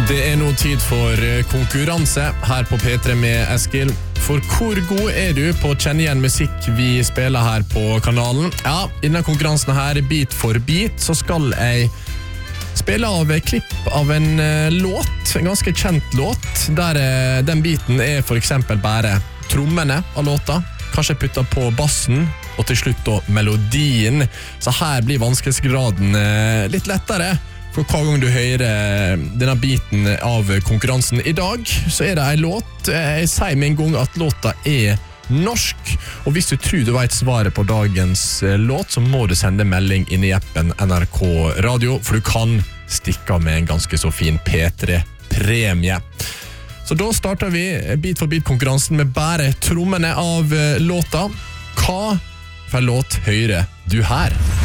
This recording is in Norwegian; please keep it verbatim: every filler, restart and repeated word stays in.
Det er nå tid for konkurranse her på P tre med Eskil. For hvor god er du på å kjenne igjen musikk vi spiller her på kanalen? Ja, i denne konkurransen her, bit for bit, så skal jeg spille av klipp av en låt, en ganske kjent låt, der den biten er for eksempel bare trommene av låta, kanskje putta på bassen, og til slutt da melodien. Så her blir vanskelighetsgraden litt lettere, for hver gang du hører denne biten av konkurransen. I dag så er det en låt. Jeg sier med en gang at låta er norsk, og hvis du tror du vet svaret på dagens låt, så må du sende melding inn i appen N R K Radio, for du kan stikke av med en ganske så fin P tre-premie. Så da starter vi bit for bit konkurransen med bare trommene av låta. Hva for låt hører du her?